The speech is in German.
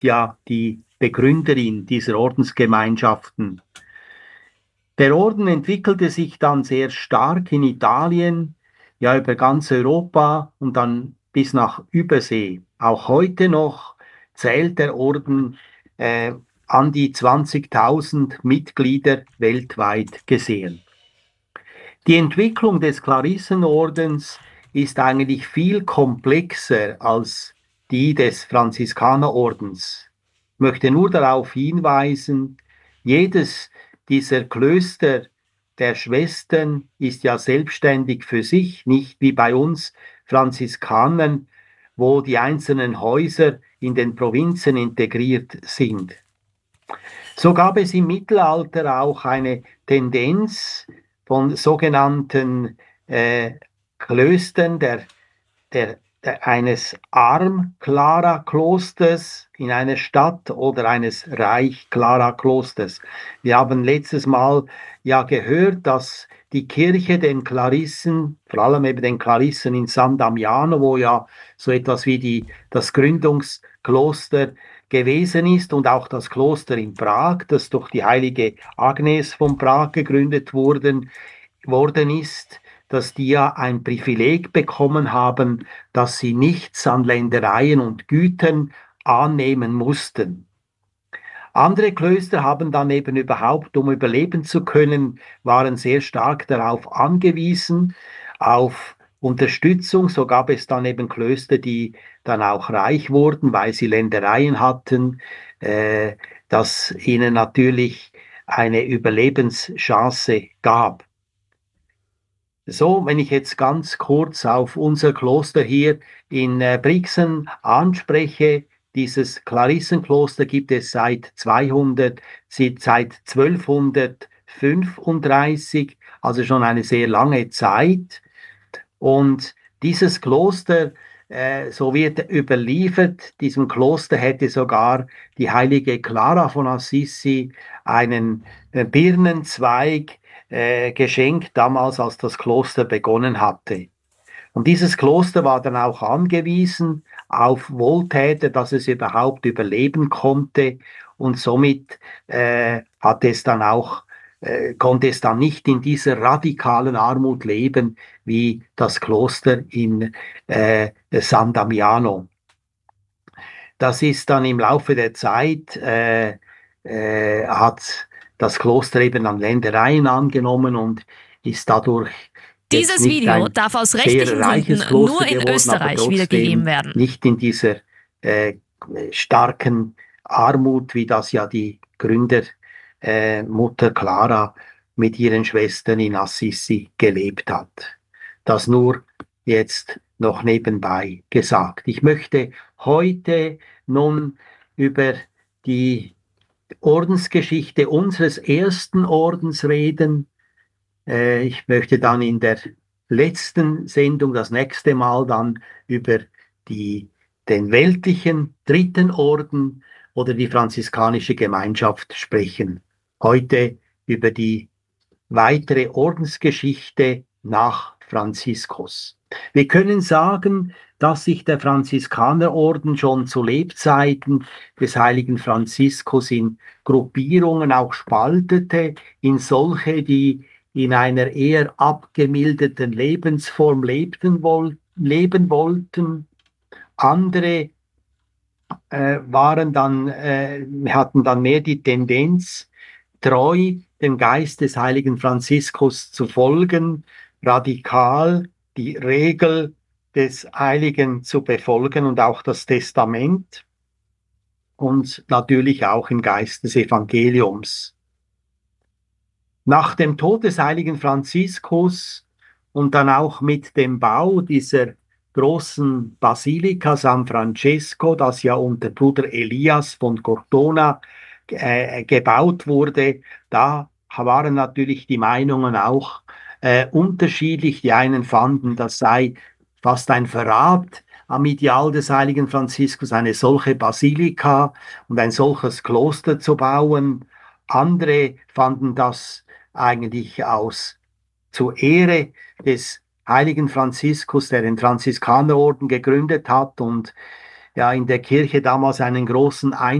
ja die Begründerin dieser Ordensgemeinschaften. Der Orden entwickelte sich dann sehr stark in Italien, ja über ganz Europa und dann bis nach Übersee. Auch heute noch zählt der Orden an die 20.000 Mitglieder weltweit gesehen. Die Entwicklung des Klarissenordens ist eigentlich viel komplexer als die des Franziskanerordens. Ich möchte nur darauf hinweisen, jedes dieser Klöster der Schwestern ist ja selbstständig für sich, nicht wie bei uns Franziskanern, wo die einzelnen Häuser in den Provinzen integriert sind. So gab es im Mittelalter auch eine Tendenz von sogenannten Klöstern eines Arm-Clara-Klosters in einer Stadt oder eines Reich-Clara-Klosters. Wir haben letztes Mal ja gehört, dass die Kirche den Klarissen, vor allem eben den Klarissen in San Damiano, wo ja so etwas wie das Gründungskloster gewesen ist und auch das Kloster in Prag, das durch die heilige Agnes von Prag gegründet worden ist, dass die ja ein Privileg bekommen haben, dass sie nichts an Ländereien und Gütern annehmen mussten. Andere Klöster haben dann eben überhaupt, um überleben zu können, waren sehr stark darauf angewiesen, auf Unterstützung. So gab es dann eben Klöster, die dann auch reich wurden, weil sie Ländereien hatten, das ihnen natürlich eine Überlebenschance gab. So, wenn ich jetzt ganz kurz auf unser Kloster hier in Brixen anspreche, dieses Klarissenkloster gibt es seit 1235, also schon eine sehr lange Zeit. Und dieses Kloster, so wird überliefert, diesem Kloster hätte sogar die heilige Clara von Assisi einen Birnenzweig geschenkt, damals als das Kloster begonnen hatte. Und dieses Kloster war dann auch angewiesen auf Wohltäter, dass es überhaupt überleben konnte. Und somit konnte es dann nicht in dieser radikalen Armut leben wie das Kloster in San Damiano. Das ist dann im Laufe der Zeit, hat das Kloster eben an Ländereien angenommen und ist dadurch jetzt Dieses nicht Video ein darf aus sehr rechtlichen Gründen reiches Kloster nur in geworden, aber Österreich wiedergegeben trotzdem werden. nicht in dieser starken Armut, wie das ja die Gründermutter Clara mit ihren Schwestern in Assisi gelebt hat. Das nur jetzt noch nebenbei gesagt. Ich möchte heute nun über die Ordensgeschichte unseres ersten Ordens reden. Ich möchte dann in der letzten Sendung das nächste Mal dann über den weltlichen dritten Orden oder die franziskanische Gemeinschaft sprechen. Heute über die weitere Ordensgeschichte nach Franziskus. Wir können sagen, dass sich der Franziskanerorden schon zu Lebzeiten des heiligen Franziskus in Gruppierungen auch spaltete, in solche, die in einer eher abgemilderten Lebensform leben wollten. Andere hatten dann mehr die Tendenz, treu dem Geist des heiligen Franziskus zu folgen, radikal die Regel des Heiligen zu befolgen und auch das Testament und natürlich auch im Geist des Evangeliums. Nach dem Tod des heiligen Franziskus und dann auch mit dem Bau dieser großen Basilika San Francesco, das ja unter Bruder Elias von Cortona gebaut wurde, da waren natürlich die Meinungen auch unterschiedlich. Die einen fanden, das sei fast ein Verrat am Ideal des heiligen Franziskus, eine solche Basilika und ein solches Kloster zu bauen. Andere fanden das eigentlich zur Ehre des heiligen Franziskus, der den Franziskanerorden gegründet hat und ja in der Kirche damals einen großen